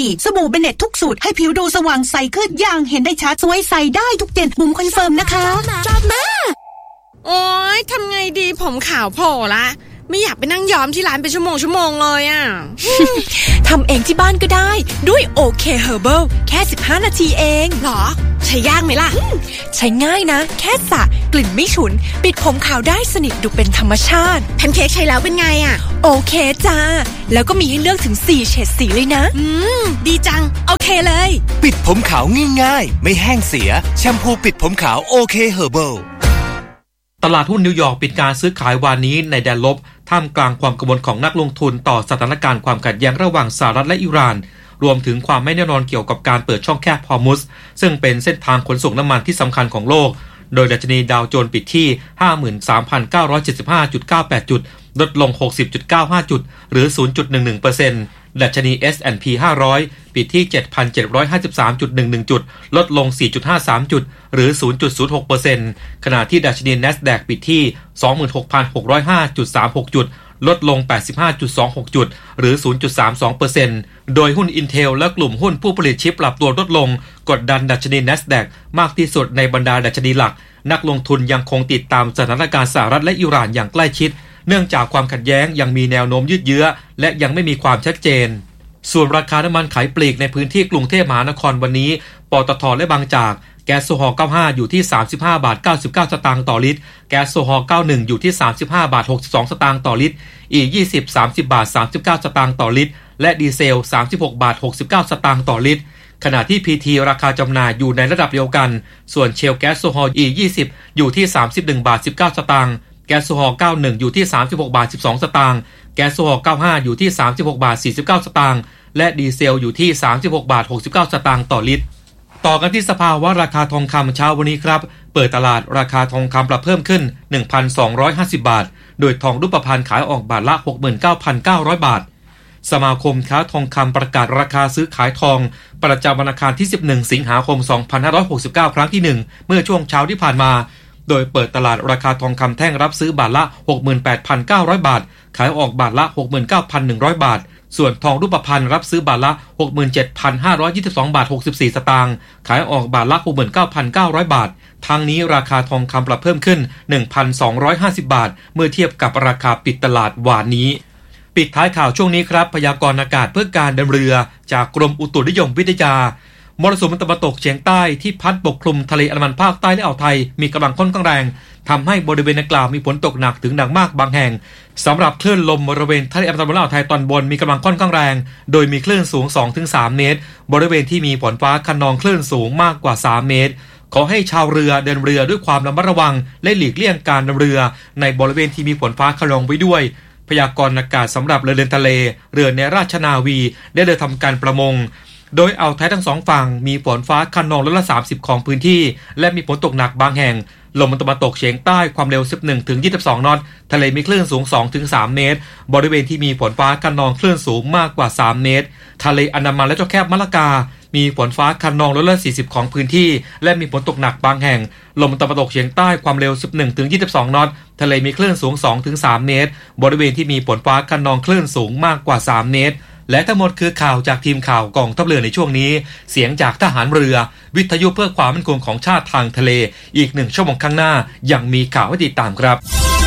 สบู่เบเน็ตทุกสูตรให้ผิวดูสว่างใสขึ้นอย่างเห็นได้ชัดสวยใสได้ทุกเย็นบุ๋มคอนเฟิร์มนะคะชอบมากโอ๊ยทำไงดีผมขาวโผล่ละไม่อยากไปนั่งย้อมที่ร้านเป็นชั่วโมงเลยอ่ะทำเองที่บ้านก็ได้ด้วยโอเคเฮอร์เบิลแค่15นาทีเองหรอใช้ยากไหมล่ะใช้ง่ายนะแค่สระกลิ่นไม่ฉุนปิดผมขาวได้สนิทดูเป็นธรรมชาติแพนเค้กใช้แล้วเป็นไงอ่ะโอเคจ้าแล้วก็มีให้เลือกถึง4เฉดสีเลยนะดีจังโอเคเลยปิดผมขาวง่ายๆไม่แห้งเสียแชมพูปิดผมขาวโอเคเฮอร์เบิลตลาดหุ้นนิวยอร์กปิดการซื้อขายวานนี้ในแดนลบท่ามกลางความกังวลของนักลงทุนต่อสถานการณ์ความขัดแย้งระหว่างสหรัฐและอิหร่านรวมถึงความไม่แน่นอนเกี่ยวกับการเปิดช่องแคบฮอร์มุซซึ่งเป็นเส้นทางขนส่งน้ำมันที่สำคัญของโลกโดยดัชนีดาวโจนส์ปิดที่ 53,975.98 จุดลดลง 60.95 จุดหรือ 0.11% ดัชนี S&P 500 ปิดที่ 7,753.11 จุดลดลง 4.53 จุดหรือ 0.06% ขณะที่ดัชนี NASDAQ ปิดที่ 26,605.36 จุดลดลง 85.26 จุดหรือ 0.32% โดยหุ้น Intel และกลุ่มหุ้นผู้ผลิตชิปปรับตัวลดลงกดดันดัชนี NASDAQ มากที่สุดในบรรดาดัชนีหลักนักลงทุนยังคงติดตามสถานการณ์สหรัฐและอิหร่านอย่างใกล้ชิดเนื่องจากความขัดแย้งยังมีแนวโน้มยืดเยื้อและยังไม่มีความชัดเจนส่วนราคาน้ำมันขายปลีกในพื้นที่กรุงเทพมหานครวันนี้ปตทและบางจากแก๊สโซฮอล์95อยู่ที่ 35.99 สตางค์ต่อลิตรแก๊สโซฮอล์91อยู่ที่ 35.62 สตางค์ต่อลิตรอี20 30.39 สตางค์ต่อลิตรและดีเซล 36.69 สตางค์ต่อลิตรขณะที่ PT ราคาจำหน่ายอยู่ในระดับเดียวกันส่วนเชลแก๊สโซฮอล์20อยู่ที่ 31.19 สตางค์แก๊สโซฮอล์91อยู่ที่ 36.12 สตางค์แก๊สโซฮอล์95อยู่ที่ 36.49 สตางค์และดีเซลอยู่ที่ 36.69 สตางค์ต่อลิตรต่อกันที่สภาวะราคาทองคำเช้าวันนี้ครับเปิดตลาดราคาทองคำปรับเพิ่มขึ้น 1,250 บาทโดยทองรูปพรรณขายออกบาทละ 69,900 บาทสมาคมค้าทองคำประกาศราคาซื้อขายทองประจำวันอังคารที่11สิงหาคม2569ครั้งที่1เมื่อช่วงเช้าที่ผ่านมาโดยเปิดตลาดราคาทองคำแท่งรับซื้อบาทละ 68,900 บาทขายออกบาทละ 69,100 บาทส่วนทองรูปพรรณรับซื้อบาทละ 67,522 บาท64สตางค์ขายออกบาทละ 69,900 บาททางนี้ราคาทองคำปรับเพิ่มขึ้น 1,250 บาทเมื่อเทียบกับราคาปิดตลาดวานนี้ปิดท้ายข่าวช่วงนี้ครับพยากรณ์อากาศเพื่อการเดินเรือจากกรมอุตุนิยมวิทยามรสุมตะวันตกเฉียงใต้ที่พัดปกคลุมทะเลอันดามันภาคใต้และอ่าวไทยมีกำลังค่อนข้างแรงทำให้บริเวณดังกล่าวมีฝนตกหนักถึงหนักมากบางแห่งสำหรับคลื่นลมบริเวณทะเลอันดามันและอ่าวไทยตอนบนมีกำลังค่อนข้างแรงโดยมีคลื่นสูง 2-3 เมตรบริเวณที่มีฝนฟ้าคะนองคลื่นสูงมากกว่า3 เมตรขอให้ชาวเรือเดินเรือด้วยความระมัดระวังและหลีกเลี่ยงการเดินเรือในบริเวณที่มีฝนฟ้าคะนองไว้ด้วยพยากรณ์อากาศสำหรับเรือเดินทะเลเรือในราชนาวีได้เดินทำการประมงโดยอ่าวไทยทั้งสองฝั่งมีฝนฟ้าคะนองร้อยละ30ของพื้นที่และมีฝนตกหนักบางแห่งลมตะวันตกเฉียงใต้ความเร็ว 11-22 นอตทะเลมีคลื่นสูง 2-3 เมตรบริเวณที่มีฝนฟ้าคะนองคลื่นสูงมากกว่า3 เมตรทะเลอันดามันและเจ้าแคบมะละกามีฝนฟ้าคะนองร้อยละ40ของพื้นที่และมีฝนตกหนักบางแห่งลมตะวันตกเฉียงใต้ความเร็ว 11-22 นอตทะเลมีคลื่นสูง 2-3 เมตรบริเวณที่มีฝนฟ้าคะนองคลื่นสูงมากกว่า3 เมตรและทั้งหมดคือข่าวจากทีมข่าวกองทัพเรือในช่วงนี้เสียงจากทหารเรือวิทยุเพื่อความมั่นคงของชาติทางทะเลอีก1 ชั่วโมงข้างหน้ายังมีข่าวให้ติดตามครับ